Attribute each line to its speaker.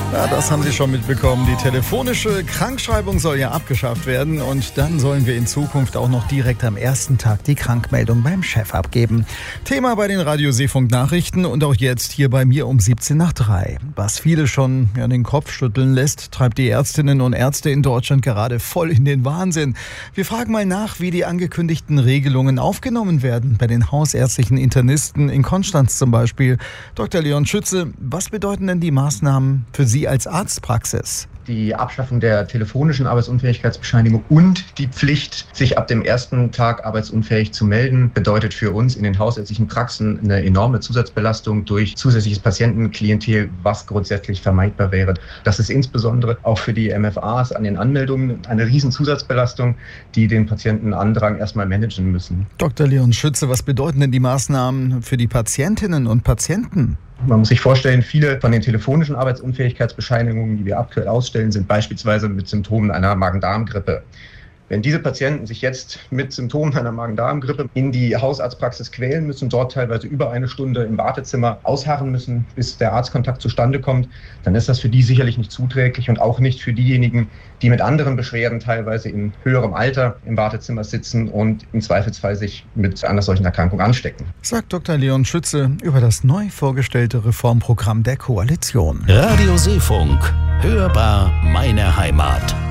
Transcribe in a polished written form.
Speaker 1: Ja, das haben Sie schon mitbekommen. Die telefonische Krankschreibung soll ja abgeschafft werden und dann sollen wir in Zukunft auch noch direkt am ersten Tag die Krankmeldung beim Chef abgeben. Thema bei den Radio-Seefunk-Nachrichten und auch jetzt hier bei mir um 17 nach 3. Was viele schon den Kopf schütteln lässt, treibt die Ärztinnen und Ärzte in Deutschland gerade voll in den Wahnsinn. Wir fragen mal nach, wie die angekündigten Regelungen aufgenommen werden bei den hausärztlichen Internisten in Konstanz zum Beispiel. Dr. Leon Schütze, was bedeuten denn die Maßnahmen für Sie als Arztpraxis?
Speaker 2: Die Abschaffung der telefonischen Arbeitsunfähigkeitsbescheinigung und die Pflicht, sich ab dem ersten Tag arbeitsunfähig zu melden, bedeutet für uns in den hausärztlichen Praxen eine enorme Zusatzbelastung durch zusätzliches Patientenklientel, was grundsätzlich vermeidbar wäre. Das ist insbesondere auch für die MFAs an den Anmeldungen eine riesen Zusatzbelastung, die den Patientenandrang erstmal managen müssen.
Speaker 1: Dr. Leon Schütze, was bedeuten denn die Maßnahmen für die Patientinnen und Patienten?
Speaker 2: Man muss sich vorstellen, viele von den telefonischen Arbeitsunfähigkeitsbescheinigungen, die wir aktuell ausstellen, sind beispielsweise mit Symptomen einer Magen-Darm-Grippe. Wenn diese Patienten sich jetzt mit Symptomen einer Magen-Darm-Grippe in die Hausarztpraxis quälen müssen, dort teilweise über eine Stunde im Wartezimmer ausharren müssen, bis der Arztkontakt zustande kommt, dann ist das für die sicherlich nicht zuträglich und auch nicht für diejenigen, die mit anderen Beschwerden teilweise in höherem Alter im Wartezimmer sitzen und im Zweifelsfall sich mit einer solchen Erkrankung anstecken.
Speaker 1: Sagt Dr. Leon Schütze über das neu vorgestellte Reformprogramm der Koalition.
Speaker 3: Radio Seefunk. Hörbar meine Heimat.